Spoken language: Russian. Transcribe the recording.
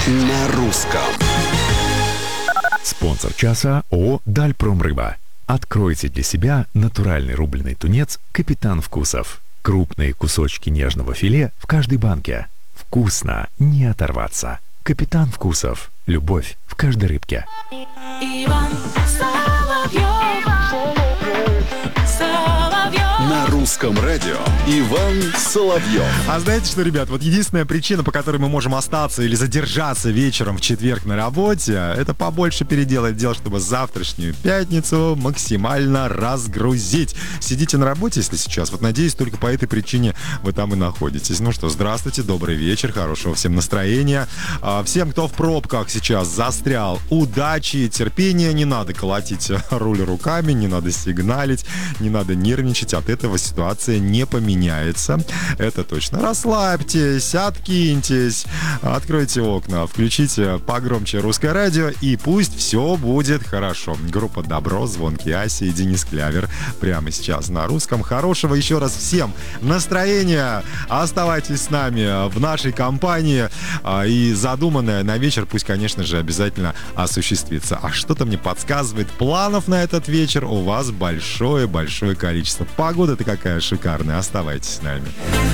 на русском. Спонсор часа ООО «Дальпромрыба». Откройте для себя натуральный рубленый тунец «Капитан Вкусов». Крупные кусочки нежного филе в каждой банке. Вкусно, не оторваться. «Капитан Вкусов». Любовь в каждой рыбке. На русском радио Иван Соловьев. А знаете что, ребят, вот единственная причина, по которой мы можем остаться или задержаться вечером в четверг на работе, это побольше переделать дел, чтобы завтрашнюю пятницу максимально разгрузить. Сидите на работе, если сейчас, вот надеюсь, только по этой причине вы там и находитесь. Ну что, здравствуйте, добрый вечер, хорошего всем настроения. Всем, кто в пробках сейчас застрял, удачи, терпения, не надо колотить руль руками, не надо сигналить, не надо нервничать, от этого ситуация не поменяется. Это точно. Расслабьтесь, откиньтесь, откройте окна, включите погромче русское радио, и пусть все будет хорошо. Группа «Добро», Звонкий Ася и Денис Клявер прямо сейчас на русском. Хорошего еще раз всем настроения. Оставайтесь с нами в нашей компании. И задуманное на вечер пусть, конечно же, обязательно осуществится. А что-то мне подсказывает, планов на этот вечер у вас большое-большое количество. Погода-то какая шикарная. Оставайтесь с нами.